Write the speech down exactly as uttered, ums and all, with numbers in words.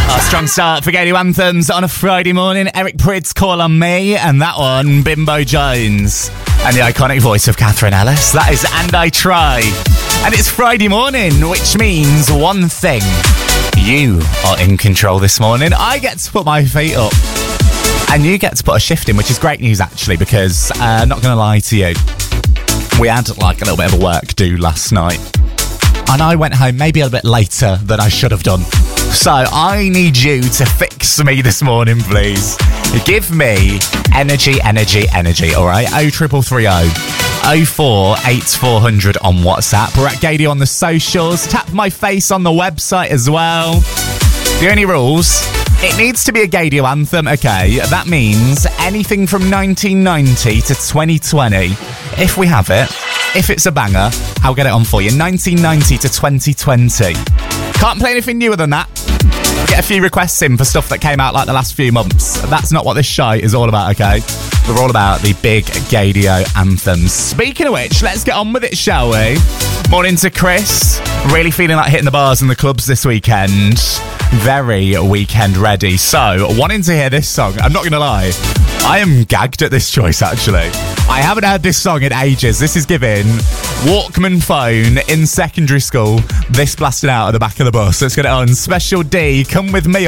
Oh, strong start for Gadio Anthems on a Friday morning. Eric Prydz, Call on Me, and that one, Bimbo Jones. And the iconic voice of Catherine Ellis. That is And I Try. And it's Friday morning, which means one thing. You are in control this morning. I get to put my feet up. And you get to put a shift in, which is great news, actually, because, uh, not going to lie to you, we had, like, a little bit of a work do last night. And I went home maybe a little bit later than I should have done. So I need you to fix me this morning, please. Give me energy, energy, energy, all right? oh triple three oh, oh four eight four hundred on WhatsApp. We're at Gadio on the socials. Tap my face on the website as well. The only rules, it needs to be a Gadio anthem, okay? That means anything from nineteen ninety to twenty twenty, if we have it. If it's a banger, I'll get it on for you. nineteen ninety to twenty twenty. Can't play anything newer than that. Get a few requests in for stuff that came out like the last few months. That's not what this shite is all about, okay? We're all about the big Gadio anthems. Speaking of which, let's get on with it, shall we? Morning to Chris. Really feeling like hitting the bars and the clubs this weekend. Very weekend ready. So, wanting to hear this song, I'm not going to lie, I am gagged at this choice, actually. I haven't heard this song in ages. This is giving Walkman phone in secondary school. This blasted out at the back of the bus. Let's get it on. Special D, Come With Me.